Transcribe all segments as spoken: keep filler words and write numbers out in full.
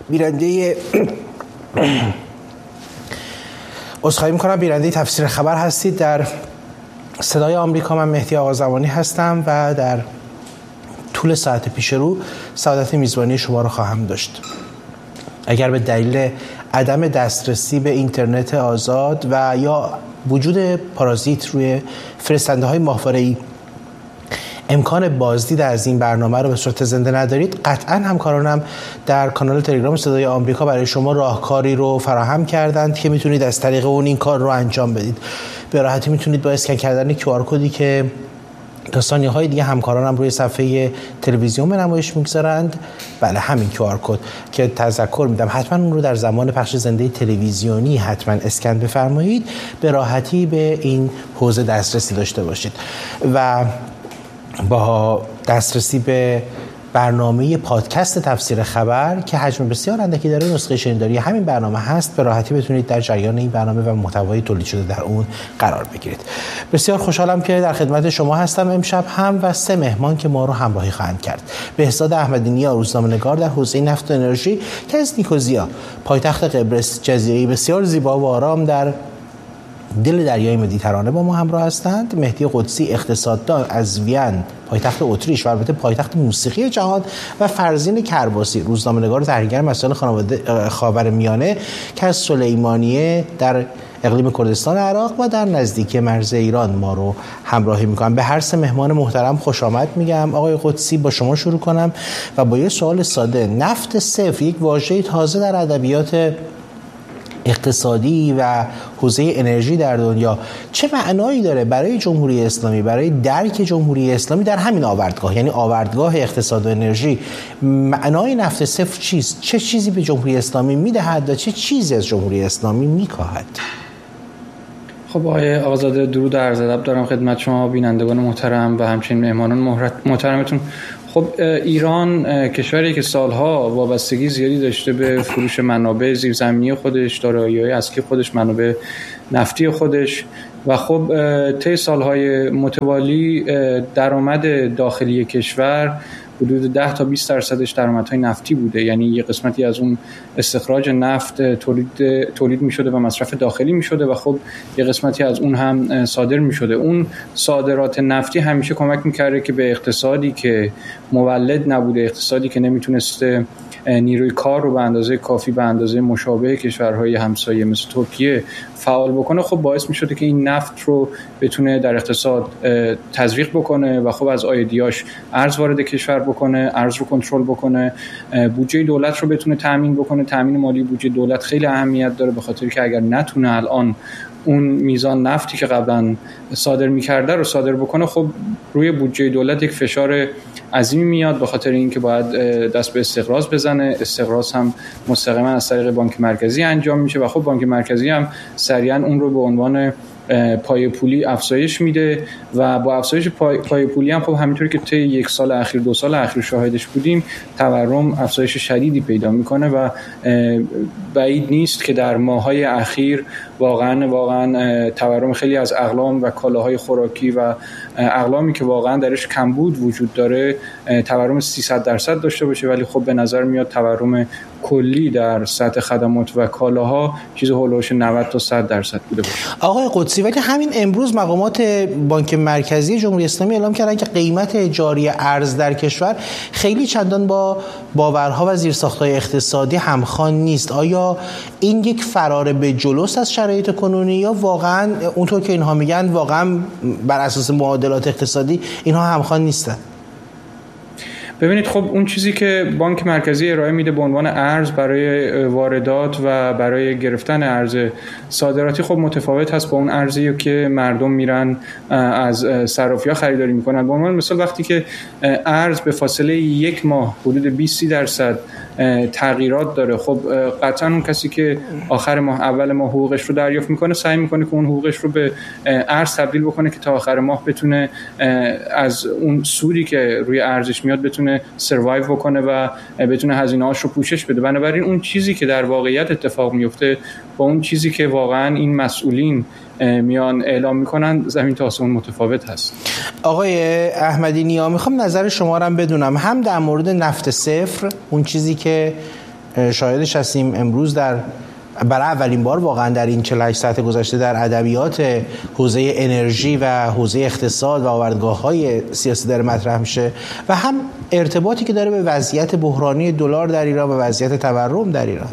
بیننده عذرخواهی میکنم بیننده تفسیر خبر هستید. در صدای آمریکا من مهدی آقازمانی هستم و در طول ساعت پیش رو سعادت میزبانی شما رو خواهم داشت. اگر به دلیل عدم دسترسی به اینترنت آزاد و یا وجود پارازیت روی فرستنده های ماهواره‌ای امکان بازدید از این برنامه رو به صورت زنده ندارید، قطعا همکارانم در کانال تلگرام صدای آمریکا برای شما راهکاری رو فراهم کردند که میتونید از طریق اون این کار رو انجام بدید. به راحتی میتونید با اسکن کردن کیو آر کدی که تا ثانیه‌های دیگه همکارانم روی صفحه تلویزیون به نمایش میگذارند، بله همین کیو آر کد که تذکر میدم حتما اون رو در زمان پخش زنده تلویزیونی حتما اسکن بفرمایید، به راحتی به این حوزه دسترسی داشته باشید و با دسترسی به برنامه پادکست تفسیر خبر که حجم بسیار اندکی داره، نسخه شنیداری همین برنامه هست، به راحتی بتونید در جریان این برنامه و محتوای تولید شده در اون قرار بگیرید. بسیار خوشحالم که در خدمت شما هستم امشب هم و سه مهمان که ما رو همراهی خواهند کرد. بهزاد احمدی‌نیا، روزنامه‌نگار در حوزه نفت و انرژی که از نیکوزیا، پایتخت قبرس، جزیره‌ای بسیار زیبا و آرام در دل دریای مدیترانه با ما همراه هستند. مهدی قدسی، اقتصاددان از وین، پایتخت اتریش و البته پایتخت موسیقی جهان، و فرزین کرباسی، روزنامه‌نگار و تحلیلگر مسائل خانواده خاورمیانه که از سلیمانیه در اقلیم کردستان عراق و در نزدیکی مرز ایران ما رو همراهی میکنم. به هر سه مهمان محترم خوش آمد میگم. آقای قدسی، با شما شروع کنم و با یه سوال ساده. نفت صفر یک واژه تازه در ادبیات اقتصادی و حوزه انرژی در دنیا چه معنایی داره برای جمهوری اسلامی، برای درک جمهوری اسلامی در همین آوردگاه، یعنی آوردگاه اقتصاد و انرژی؟ معنای نفت صفر چیست؟ چه چیزی به جمهوری اسلامی میدهد و چه چیزی از جمهوری اسلامی میکاهد؟ خب آقای آقازاده، درود و عرض ادب دارم خدمت شما بینندگان محترم و همچنین مهمانان محترمتون. خب ایران کشوری که سالها وابستگی زیادی داشته به فروش منابع زیرزمینی خودش، دارایی‌های اصلی خودش، منابع نفتی خودش، و خب طی سالهای متوالی درآمد داخلی کشور حدود ده تا بیست درصدش درآمدهای نفتی بوده، یعنی یه قسمتی از اون استخراج نفت تولید تولید می‌شده و مصرف داخلی می‌شده و خب یه قسمتی از اون هم صادر می‌شده. اون صادرات نفتی همیشه کمک می‌کرده که به اقتصادی که مولد نبوده، اقتصادی که نمی‌تونسته نیروی کار رو به اندازه کافی به اندازه مشابه کشورهای همسایه مثل ترکیه فعال بکنه، خب باعث می‌شده که این نفت رو بتونه در اقتصاد تزریق بکنه و خب از آیدیاش ارز وارد کشور بکنه، ارز رو کنترل بکنه، بودجه دولت رو بتونه تامین بکنه. تامین مالی بودجه دولت خیلی اهمیت داره، به خاطر که اگر نتونه الان اون میزان نفتی که قبلا صادر می‌کرده رو صادر بکنه، خب روی بودجه دولت یک فشار عظیمی میاد، به خاطر اینکه باید دست به استقراض بزنه. استقراض هم مستقیما از طریق بانک مرکزی انجام میشه و خب بانک مرکزی هم سریعا اون رو به عنوان پای پولی افزایش میده و با افزایش پای, پای پولی هم خب همینطوری که طی یک سال اخیر دو سال اخیر شاهدش بودیم، تورم افزایش شدیدی پیدا میکنه و بعید نیست که در ماه‌های اخیر واقعا واقعا تورم خیلی از اقلام و کالاهای خوراکی و اقلامی که واقعا درش کمبود وجود داره تورم سیصد درصد داشته باشه، ولی خب به نظر میاد تورم کلی در سطح خدمات و کالاها چیز هولوش نود تا صد درصد بوده باشه. آقای قدسی، ولی همین امروز مقامات بانک مرکزی جمهوری اسلامی اعلام کردن که قیمت جاری ارز در کشور خیلی چندان با باورها و زیرساخت‌های اقتصادی همخوان نیست. آیا این یک فرار به جلوست از شرایط کنونی یا واقعا اونطور که اینها میگن واقعا بر اساس معادلات اقتصادی اینها همخوان نیستن؟ ببینید، خب اون چیزی که بانک مرکزی ارائه میده به عنوان ارز برای واردات و برای گرفتن ارز صادراتی خب متفاوت هست با اون ارزی که مردم میرن از صرافی‌ها خریداری میکنن. به عنوان مثال وقتی که ارز به فاصله یک ماه حدود بیست درصد تغییرات داره، خب قطعا اون کسی که آخر ماه اول ماه حقوقش رو دریافت میکنه سعی میکنه که اون حقوقش رو به ارز تبدیل بکنه که تا آخر ماه بتونه از اون سودی که روی ارزش میاد بتونه سروایو بکنه و بتونه هزینه‌هاش رو پوشش بده. بنابراین اون چیزی که در واقعیت اتفاق میفته با اون چیزی که واقعا این مسئولین میان اعلام میکنن زمین تا آسمون متفاوت هست. آقای احمدی‌نیا، میخوام نظر شما رو هم بدونم، هم در مورد نفت صفر، اون چیزی که شاهدش هستیم امروز در برای اولین بار واقعا در این چهل و هشت ساعت گذشته در ادبیات حوزه انرژی و حوزه اقتصاد و آوردگاه‌های سیاسی داره مطرح میشه و هم ارتباطی که داره به وضعیت بحرانی دلار در ایران و وضعیت تورم در ایران.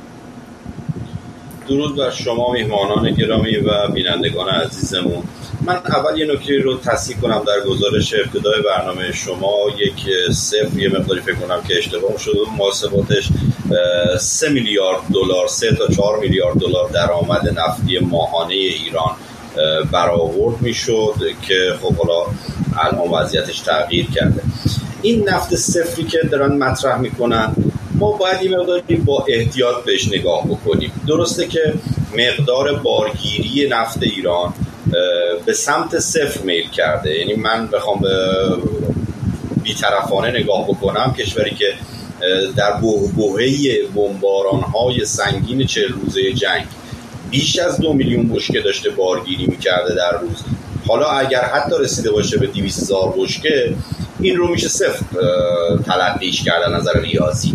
درود بر شما میهمانان گرامی و بینندگان عزیزمون. من اول یه نکته رو تصحیح کنم در گزارش ابتدای برنامه شما. یک صفر یه مقداری فکر کنم که اشتباه شده، محاسباتش سه میلیارد دلار سه تا چهار میلیارد دلار درآمد نفتی ماهانه ایران برآورد میشد که خب حالا الان وضعیتش تغییر کرده. این نفت صفری که دارن مطرح میکنن ما باید یه مقداری با احتیاط بهش نگاه بکنیم. درسته که مقدار بارگیری نفت ایران به سمت صفر میل کرده، یعنی من بخوام بی‌طرفانه نگاه بکنم، کشوری که در بحبوحه بمباران‌های سنگین چهل روزه جنگ بیش از دو میلیون بشکه داشته بارگیری میکرده در روز، حالا اگر حتی رسیده باشه به دویست هزار بشکه، این رو میشه صفر تلقیش کرده نظر ریاضی.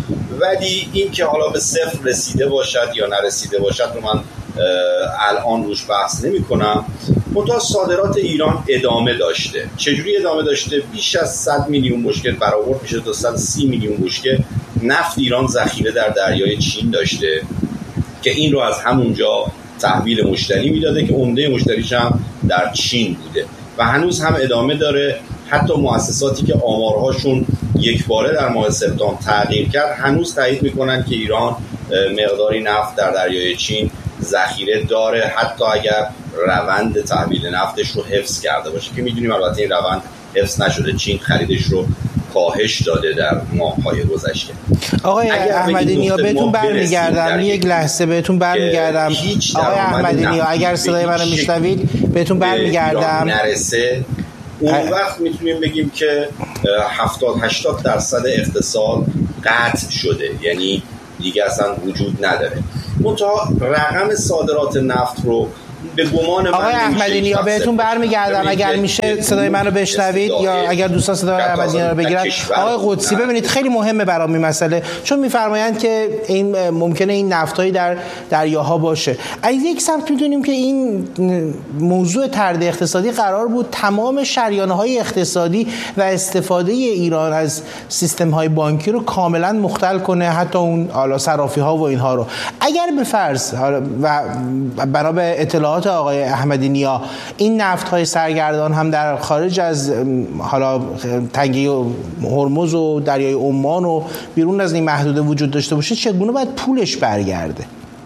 ولی این که حالا به صفر رسیده باشد یا نرسیده باشد رو من الان روش بحث نمی کنم. منتها صادرات ایران ادامه داشته. چجوری ادامه داشته؟ بیش از صد میلیون بشکه برآورد میشه تا صد و سی میلیون بشکه نفت ایران ذخیره در دریای چین داشته که این رو از همونجا تحویل مشتری میداده که عمده مشتریش هم در چین بوده و هنوز هم ادامه داره. حتی مؤسساتی که آمارهاشون یک باره در ماه سپتامبر تغییر کرد هنوز تایید میکنن که ایران مقداری نفت در دریای چین ذخیره داره، حتی اگر روند تحویل نفتش رو حفظ کرده باشه، که میدونیم البته این روند حفظ نشده. چین خریدش رو کاهش داده در ماه‌های گذشته. آقای احمدی نیا بهتون برمیگردم، یک لحظه بهتون برمیگردم. آقای احمدی نیا اگر صدای منو میشنوید بهتون برمیگردم. نرسه اون وقت میتونیم بگیم که هفتاد هشتاد درصد اقتصاد قطع شده، یعنی دیگه اصلا وجود نداره. منتها رقم صادرات نفت رو به گمان من آقای احمدی نیا بهتون برمیگردم اگر میشه صدای منو بشنوید یا اگر دوستان صدای احمدی نیا رو بگیرن. آقای قدسی ببینید خیلی مهمه برام این مسئله، چون میفرمایند که این ممکنه این نفتایی در دریاها باشه. از یک سمت میدونیم که این موضوع طرد اقتصادی قرار بود تمام شریانه‌های اقتصادی و استفاده ایران از سیستم‌های بانکی رو کاملا مختل کنه، حتی اون حالا صرافی‌ها و اینها رو. اگر به فرض و بنا به اطلاعات آقای احمدی نیا این نفت‌های سرگردان هم در خارج از حالا تنگه هرمز و دریای عمان و بیرون از این محدوده وجود داشته باشه، چگونه باید پولش برگرده؟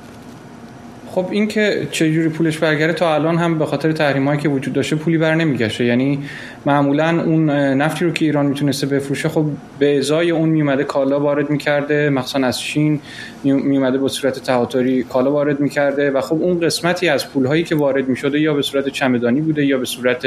خب این که چجوری پولش برگرده تا الان هم به خاطر تحریمایی که وجود داشته پولی بر نمیگشته. یعنی معمولا اون نفتی رو که ایران میتونسته بفروشه خب به ازای اون میومده کالا وارد میکرده، مخصوصا از چین میومده به صورت تهاتاری کالا وارد میکرده و خب اون قسمتی از پولهایی که وارد میشده یا به صورت چمدانی بوده یا به صورت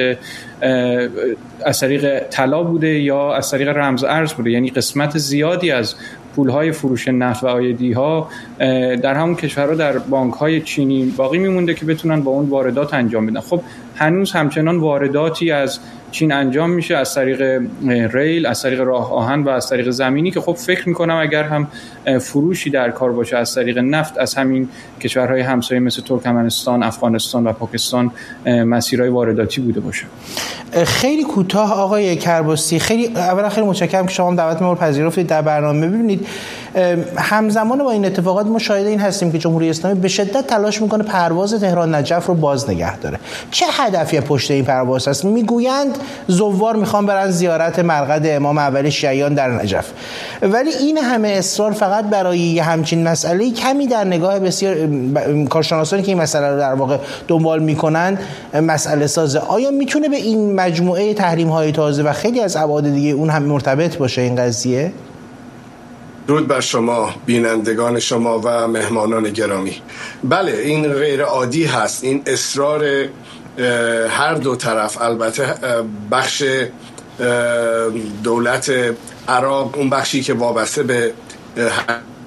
از طریق طلا بوده یا از طریق رمز ارز بوده. یعنی قسمت زیادی از پولهای فروش نفت و آیدی‌ها در همون کشورها در بانک‌های چینی باقی میمونده که بتونن با اون واردات انجام بدن. خب هنوز همچنان وارداتی از چین انجام میشه از طریق ریل، از طریق راه آهن و از طریق زمینی که خب فکر میکنم اگر هم فروشی در کار باشه از طریق نفت از همین کشورهای همسایه مثل ترکمنستان، افغانستان و پاکستان مسیرهای وارداتی بوده باشه. خیلی کوتاه آقای کرباسی، خیلی اولا خیلی متشکرم که شما دعوت ما رو پذیرفتید در برنامه. ببینید همزمان با این اتفاقات ما شاهد این هستیم که جمهوری اسلامی به شدت تلاش میکنه پرواز تهران نجف رو باز نگه داره. چه هدفی پشت این پرواز هست؟ میگویند زوار میخوان برن زیارت مرقد امام اول شیعیان در نجف، ولی این همه اصرار فقط برای یه همچین مسئله کمی در نگاه بسیار کارشناسانی که این مسئله رو در واقع دنبال میکنن مسئله سازه. آیا میتونه به این مجموعه تحریم های تازه و خیلی از ابعاد دیگه اون هم مرتبط باشه این قضیه؟ درود بر شما بینندگان شما و مهمانان گرامی. بله این غیر عادی هست، این اصرار هر دو طرف. البته بخش دولت عراق، اون بخشی که وابسته به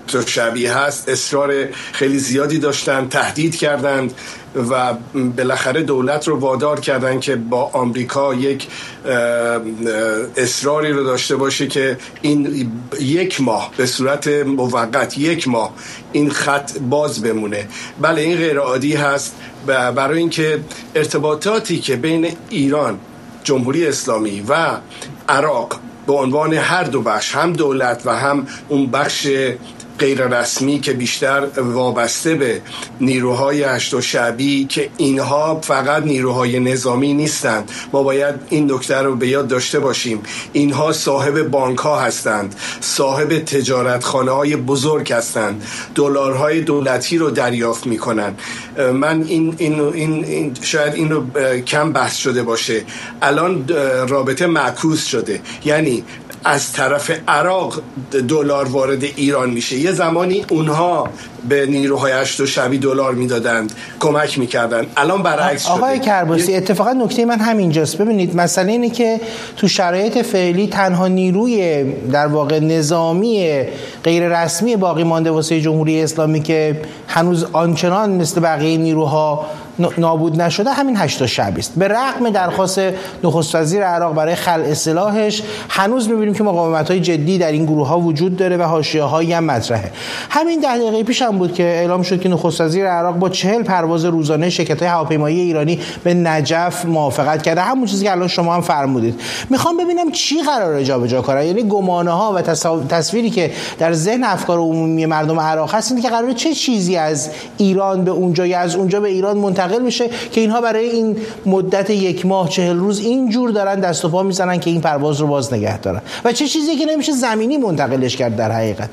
و شعبی هست اصرار خیلی زیادی داشتن، تهدید کردند و بالاخره دولت رو وادار کردن که با آمریکا یک اصراری رو داشته باشه که این یک ماه به صورت موقت یک ماه این خط باز بمونه. بله این غیر عادی هست برای اینکه ارتباطاتی که بین ایران، جمهوری اسلامی و عراق به عنوان هر دو بخش، هم دولت و هم اون بخش غیر رسمی که بیشتر وابسته به نیروهای هشت شعبی، که اینها فقط نیروهای نظامی نیستند. ما باید این نکته رو به یاد داشته باشیم. اینها صاحب بانک ها هستند، صاحب تجارتخانه های بزرگ هستند، دلارهای دولتی رو دریافت میکنن. من این, این, این, این شاید این رو کم بحث شده باشه، الان رابطه معکوس شده، یعنی از طرف عراق دلار وارد ایران میشه. یه زمانی اونها به نیروهای هشت شعبی دلار میدادند، کمک میکردن، الان برعکس شده. آقای کرباسی اتفاقا نکته من همینجاست. ببینید مسئله اینه که تو شرایط فعلی تنها نیروی در واقع نظامی غیر رسمی باقی مانده واسه جمهوری اسلامی که هنوز آنچنان مثل بقیه نیروها نابود نشده همین هشت شعبی است. به رغم درخواست نخست وزیر عراق برای خلع سلاحش هنوز می‌بینیم که مقاومت‌های جدی در این گروه‌ها وجود داره و حاشیه‌هایی هم مطرحه. همین ده دقیقه پیش هم بود که اعلام شد که نخست وزیر عراق با چهل پرواز روزانه شرکت‌های هواپیمایی ایرانی به نجف موافقت کرده، همون چیزی که الان شما هم فرمودید. میخوام ببینم چی قراره جابجا کنه، یعنی گمانه‌ها و تصویری که در ذهن افکار عمومی مردم عراق هست اینه که قراره چه چیزی از ایران به اونجا یا از اونجا به ایران منتقل بشه که اینها برای این مدت یک ماه چهل روز اینجور دارن دست و پا میزنن که این پرواز رو باز نگه دارن و چه چیزی که نمیشه زمینی منتقلش کرد در حقیقت.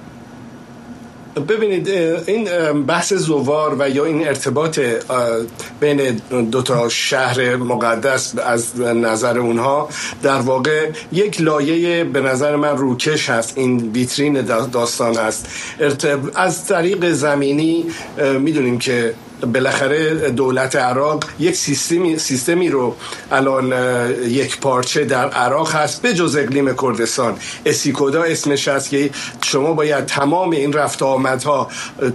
ببینید این بحث زوار و یا این ارتباط بین دو تا شهر مقدس از نظر اونها در واقع یک لایه به نظر من روکش هست، این ویترین داستان هست. از طریق زمینی میدونیم که بالاخره دولت عراق یک سیستمی سیستمی رو الان یک پارچه در عراق هست به جز اقلیم کردستان، اسیکودا اسمش هست، که شما باید تمام این رفت و آمدها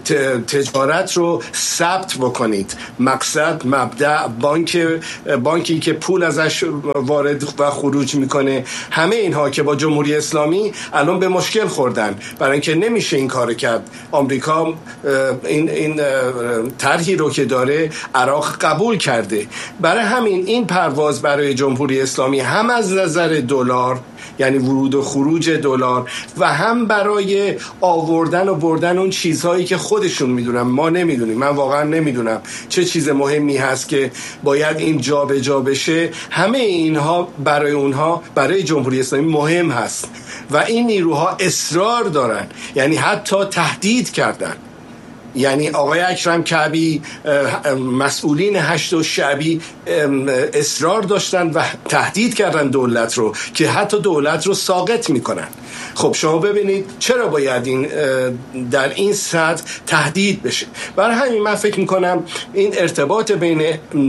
تجارت رو ثبت بکنید. مقصد، مبدأ، بانک بانکی که پول ازش وارد و خروج میکنه، همه اینها که با جمهوری اسلامی الان به مشکل خوردن برای اینکه نمیشه این کار کرد. آمریکا این این طرحی رو که داره عراق قبول کرده. برای همین این پرواز برای جمهوری اسلامی هم از نظر دلار، یعنی ورود و خروج دلار، و هم برای آوردن و بردن اون چیزهایی که خودشون میدونن، ما نمیدونیم، من واقعا نمیدونم چه چیز مهمی هست که باید این جا به جا بشه. همه اینها برای اونها، برای جمهوری اسلامی مهم هست و این نیروها اصرار دارن، یعنی حتی تهدید کردن. یعنی آقای اکرم کعبی، مسئولین هشت شعبی اصرار داشتن و تهدید کردن دولت رو که حتی دولت رو ساقط میکنن. خب شما ببینید چرا باید این در این سطح تهدید بشه. برای همین من فکر میکنم این ارتباط بین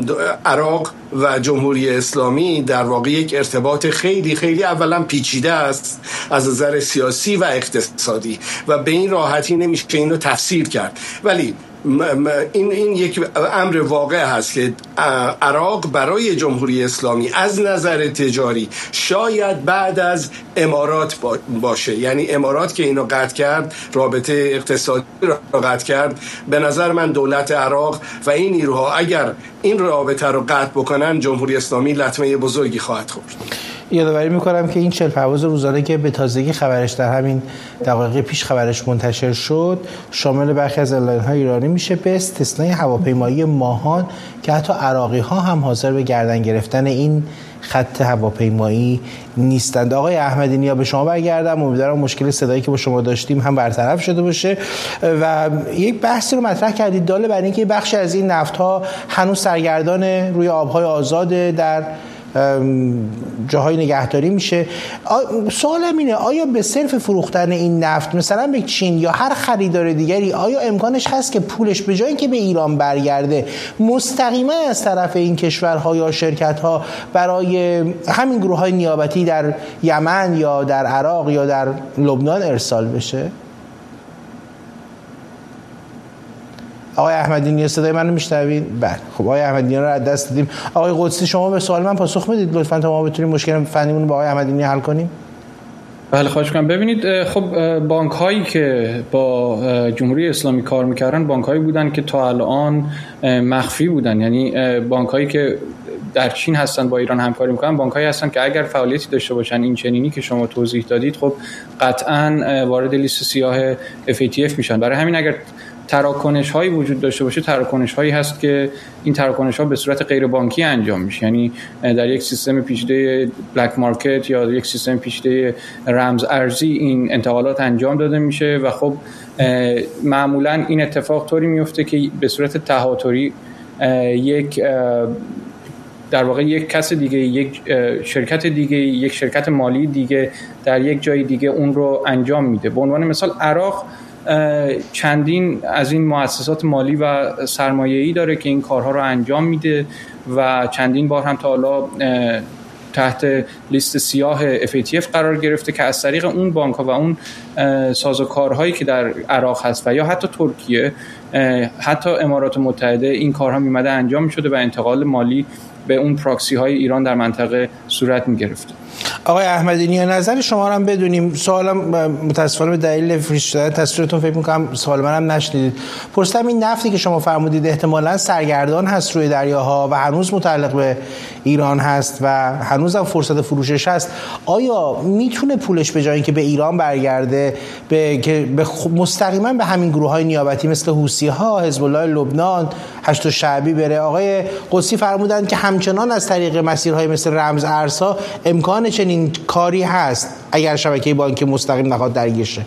عراق و جمهوری اسلامی در واقع یک ارتباط خیلی خیلی اولا پیچیده است از نظر سیاسی و اقتصادی و به این راحتی نمیشه اینو تفسیر کرد. ولی این این یک امر واقع هست که عراق برای جمهوری اسلامی از نظر تجاری شاید بعد از امارات باشه، یعنی امارات که اینو قطع کرد، رابطه اقتصادی رو قطع کرد، به نظر من دولت عراق و این نیروها اگر این رابطه رو قطع بکنن، جمهوری اسلامی لطمه بزرگی خواهد خورد. یادآوری میکنم که این چهل پرواز روزانه که به تازگی خبرش در همین دقایق پیش خبرش منتشر شد شامل برخی از ایرلاین‌های ایرانی میشه، به استثنای هواپیمایی ماهان که حتی عراقی ها هم حاضر به گردن گرفتن این خط هواپیمایی نیستند. آقای احمدی نیا به شما برگردم، امیدوارم مشکل صدایی که با شما داشتیم هم برطرف شده باشه و یک بحثی رو مطرح کردید داله بر اینکه بخشی از این نفت‌ها هنوز سرگردان روی آب‌های آزاد در جاهای نگهداری میشه. سوالم اینه آیا به صرف فروختن این نفت مثلا به چین یا هر خریدار دیگری آیا امکانش هست که پولش به جای اینکه به ایران برگرده مستقیما از طرف این کشورها یا شرکت‌ها برای همین گروه‌های نیابتی در یمن یا در عراق یا در لبنان ارسال بشه؟ آقای احمدی صدای منو میشنوید؟ بله. خب آقای احمدی رو از دست دادیم. آقای قدسی شما به سوال من پاسخ بدید لطفاً تا ما بتونیم مشکل فنیمون رو با آقای احمدی حل کنیم. بله خواهش می‌کنم. ببینید خب بانک هایی که با جمهوری اسلامی کار میکردن بانک هایی بودن که تا الان مخفی بودن، یعنی بانک هایی که در چین هستن با ایران همکاری میکنن بانک هایی هستن که اگر فعالیتی داشته باشن این چنینی که شما توضیح دادید خب قطعاً وارد لیست سیاه اف ای تی اف میشن. برای همین اگر تراکنش هایی وجود داشته باشه تراکنش هایی هست که این تراکنش ها به صورت غیر بانکی انجام میشه، یعنی در یک سیستم پیچیده بلک مارکت یا یک سیستم پیچیده رمز ارزی این انتقالات انجام داده میشه و خب معمولا این اتفاق طوری میفته که به صورت تهاتری یک در واقع یک کس دیگه، یک شرکت دیگه، یک شرکت مالی دیگه در یک جای دیگه اون رو انجام میده. به عنوان مثال عراق چندین از این مؤسسات مالی و سرمایه‌ای داره که این کارها رو انجام میده و چندین بار هم تا حالا تحت لیست سیاه اف ای تی اف قرار گرفته که از طریق اون بانک‌ها و اون سازوکارهایی که در عراق هست و یا حتی ترکیه، حتی امارات متحده این کارها میمده انجام میشده و انتقال مالی به اون پراکسی های ایران در منطقه صورت میگرفته. آقای احمدی نظر شما رو هم بدونیم. سوالم متاسفانه به دلیل فریز شدن تصویرتون فکر می‌کنم سوال منم نشنیدید. پرسیدم این نفتی که شما فرمودید احتمالاً سرگردان هست روی دریاها و هنوز متعلق به ایران هست و هنوزم فرصت فروشش هست، آیا میتونه پولش به جای اینکه به ایران برگرده به که به مستقیما به همین گروه‌های نیابتی مثل حوثی‌ها، حزب الله لبنان، هشت شعبی بره؟ آقای قدسی فرمودند که همچنان از طریق مسیرهای مثل رمز ارزها امکان چنین کاری هست اگر شبکه بانکی مستقیم نخواد درگیر شه.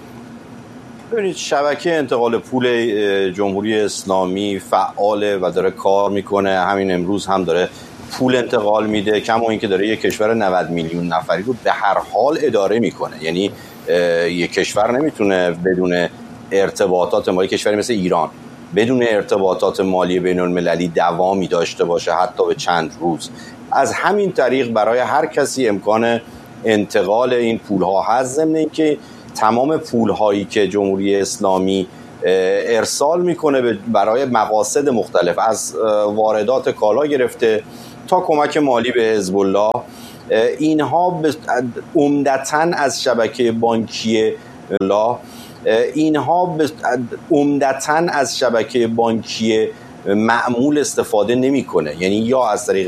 ببینید شبکه انتقال پول جمهوری اسلامی فعاله و داره کار میکنه. همین امروز هم داره پول انتقال میده، کما اینکه داره یک کشور نود میلیون نفری رو به هر حال اداره میکنه. یعنی یک کشور نمیتونه بدون ارتباطات مالی، کشوری مثل ایران بدون ارتباطات مالی بین المللی دوامی داشته باشه حتی به چند روز. از همین طریق برای هر کسی امکان انتقال این پول‌ها هست، ضمن اینکه تمام پول‌هایی که جمهوری اسلامی ارسال میکنه برای مقاصد مختلف، از واردات کالا گرفته تا کمک مالی به حزب الله، اینها عمدتاً از شبکه بانکی الله اینها عمدتاً از شبکه بانکی معمول استفاده نمیکنه، یعنی یا از طریق